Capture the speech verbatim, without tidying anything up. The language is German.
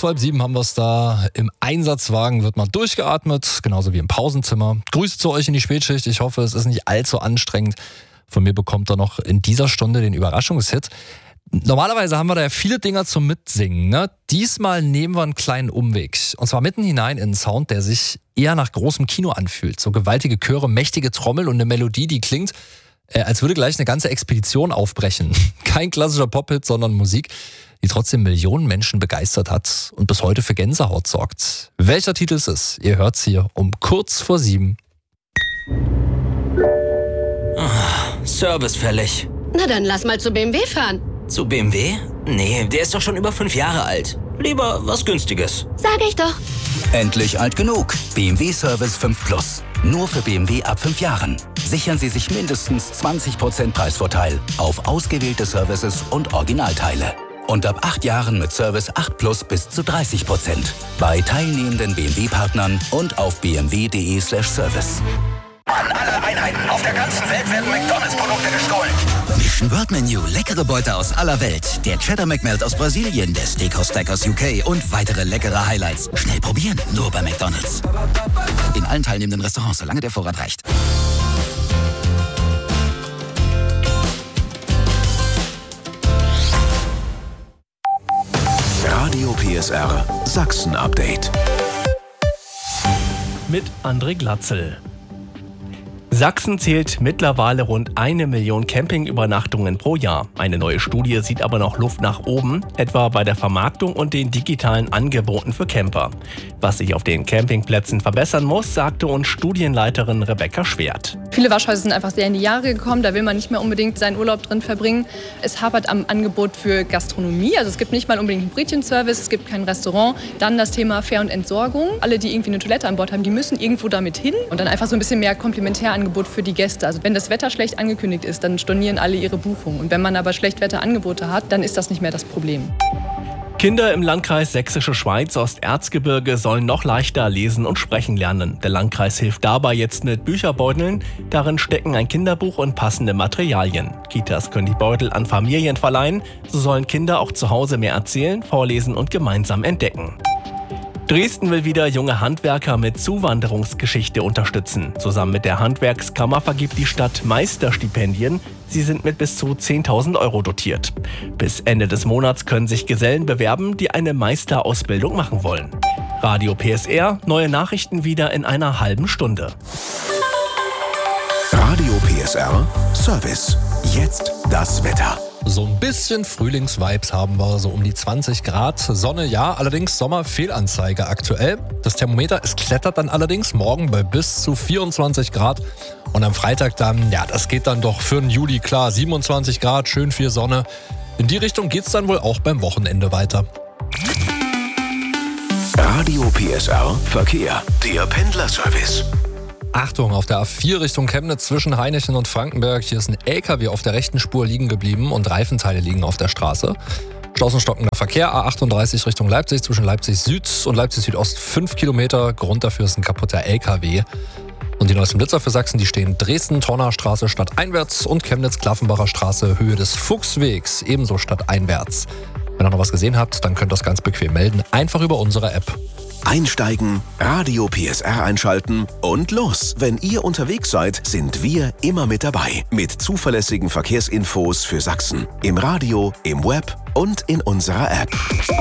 Kurz vor halb sieben haben wir es da. Im Einsatzwagen wird mal durchgeatmet, genauso wie im Pausenzimmer. Grüße zu euch in die Spätschicht. Ich hoffe, es ist nicht allzu anstrengend. Von mir bekommt er noch in dieser Stunde den Überraschungshit. Normalerweise haben wir da ja viele Dinger zum Mitsingen. Ne? Diesmal nehmen wir einen kleinen Umweg. Und zwar mitten hinein in einen Sound, der sich eher nach großem Kino anfühlt. So gewaltige Chöre, mächtige Trommeln und eine Melodie, die klingt, äh, als würde gleich eine ganze Expedition aufbrechen. Kein klassischer Pop-Hit, sondern Musik, die trotzdem Millionen Menschen begeistert hat und bis heute für Gänsehaut sorgt. Welcher Titel ist es? Ihr hört's hier um kurz vor sieben. Oh, Service fällig. Na dann lass mal zu B M W fahren. Zu B M W? Nee, der ist doch schon über fünf Jahre alt. Lieber was Günstiges. Sag ich doch. Endlich alt genug. B M W Service fünf Plus. Nur für B M W ab fünf Jahren. Sichern Sie sich mindestens zwanzig Prozent Preisvorteil auf ausgewählte Services und Originalteile. Und ab acht Jahren mit Service acht Plus bis zu dreißig Prozent. Bei teilnehmenden B M W-Partnern und auf b m w punkt d e slash service. An alle Einheiten auf der ganzen Welt werden McDonalds-Produkte gestohlen. Mission World Menu, leckere Beute aus aller Welt. Der Cheddar McMelt aus Brasilien, der Steakhouse Stack aus U K und weitere leckere Highlights. Schnell probieren, nur bei McDonalds. In allen teilnehmenden Restaurants, solange der Vorrat reicht. Radio P S R Sachsen-Update. Mit André Glatzel. Sachsen zählt mittlerweile rund eine Million Campingübernachtungen pro Jahr. Eine neue Studie sieht aber noch Luft nach oben, etwa bei der Vermarktung und den digitalen Angeboten für Camper. Was sich auf den Campingplätzen verbessern muss, sagte uns Studienleiterin Rebecca Schwert. Viele Waschhäuser sind einfach sehr in die Jahre gekommen, da will man nicht mehr unbedingt seinen Urlaub drin verbringen. Es hapert am Angebot für Gastronomie, also es gibt nicht mal unbedingt einen Brötchenservice, es gibt kein Restaurant. Dann das Thema Fähr- und Entsorgung. Alle, die irgendwie eine Toilette an Bord haben, die müssen irgendwo damit hin. Und dann einfach so ein bisschen mehr Komplementärangebot für die Gäste. Also wenn das Wetter schlecht angekündigt ist, dann stornieren alle ihre Buchungen. Und wenn man aber Schlechtwetterangebote hat, dann ist das nicht mehr das Problem. Kinder im Landkreis Sächsische Schweiz Osterzgebirge sollen noch leichter lesen und sprechen lernen. Der Landkreis hilft dabei jetzt mit Bücherbeuteln. Darin stecken ein Kinderbuch und passende Materialien. Kitas können die Beutel an Familien verleihen. So sollen Kinder auch zu Hause mehr erzählen, vorlesen und gemeinsam entdecken. Dresden will wieder junge Handwerker mit Zuwanderungsgeschichte unterstützen. Zusammen mit der Handwerkskammer vergibt die Stadt Meisterstipendien. Sie sind mit bis zu zehntausend Euro dotiert. Bis Ende des Monats können sich Gesellen bewerben, die eine Meisterausbildung machen wollen. Radio P S R, neue Nachrichten wieder in einer halben Stunde. Radio P S R Service. Jetzt das Wetter. So ein bisschen Frühlingsvibes haben wir, so um die zwanzig Grad. Sonne, ja, allerdings Sommerfehlanzeige aktuell. Das Thermometer, es klettert dann allerdings morgen bei bis zu vierundzwanzig Grad. Und am Freitag dann, ja, das geht dann doch für den Juli klar, siebenundzwanzig Grad, schön viel Sonne. In die Richtung geht's dann wohl auch beim Wochenende weiter. Radio P S R Verkehr, der Pendlerservice. Achtung, auf der A vier Richtung Chemnitz zwischen Hainichen und Frankenberg. Hier ist ein L K W auf der rechten Spur liegen geblieben und Reifenteile liegen auf der Straße. Stockender Verkehr, A achtunddreißig Richtung Leipzig zwischen Leipzig Süd und Leipzig Südost fünf Kilometer. Grund dafür ist ein kaputter L K W. Und die neuesten Blitzer für Sachsen, die stehen Dresden-Tonner Straße stadteinwärts und Chemnitz-Klaffenbacher Straße Höhe des Fuchswegs, ebenso stadteinwärts. Wenn ihr noch was gesehen habt, dann könnt ihr das ganz bequem melden. Einfach über unsere App. Einsteigen, Radio P S R einschalten und los. Wenn ihr unterwegs seid, sind wir immer mit dabei. Mit zuverlässigen Verkehrsinfos für Sachsen. Im Radio, im Web und in unserer App.